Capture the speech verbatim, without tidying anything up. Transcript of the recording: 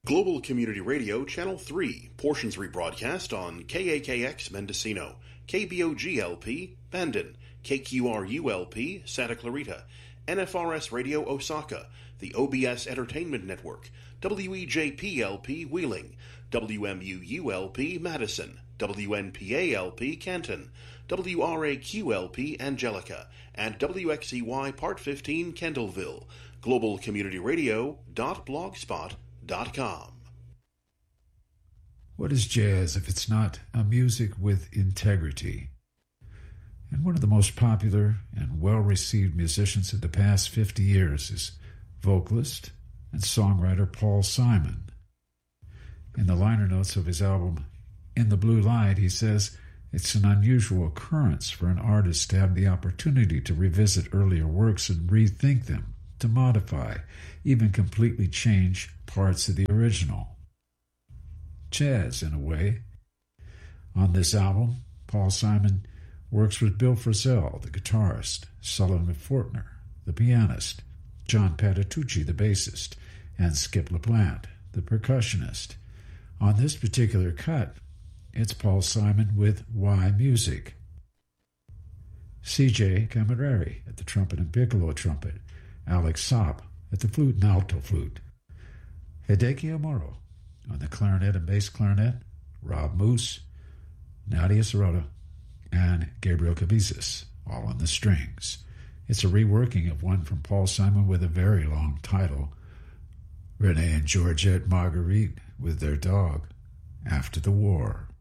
Global Community Radio, Channel three, portions rebroadcast on K A K X Mendocino, K B O G L P, Bandon, K Q R U L P, Santa Clarita, N F R S Radio Osaka, the O B S Entertainment Network, W E J P L P Wheeling, W M U U L P Madison, W N P A L P Canton, W R A Q L P Angelica, and W X E Y Part fifteen Kendallville. global community radio dot blogspot dot com. What is jazz if it's not a music with integrity? And one of the most popular and well-received musicians of the past fifty years is vocalist and songwriter Paul Simon. In the liner notes of his album In the Blue Light, he says it's an unusual occurrence for an artist to have the opportunity to revisit earlier works and rethink them, to modify, even completely change parts of the original. Jazz, in a way. On this album, Paul Simon works with Bill Frisell, the guitarist, Sullivan Fortner, the pianist, John Patitucci, the bassist, and Skip LaPlante, the percussionist. On this particular cut, it's Paul Simon with Why Music. C J Camilleri at the trumpet and piccolo trumpet, Alex Sopp at the flute and alto flute, Hideki Amuro on the clarinet and bass clarinet, Rob Moose, Nadia Sirota, and Gabriel Cabezas, all on the strings. It's a reworking of one from Paul Simon with a very long title, Renee and Georgette Marguerite with their dog, After the War.